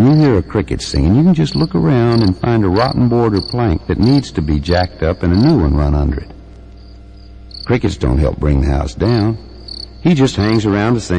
When you hear a cricket singing, you can just look around and find a rotten board or plank that needs to be jacked up and a new one run under it. Crickets don't help bring the house down. He just hangs around to sing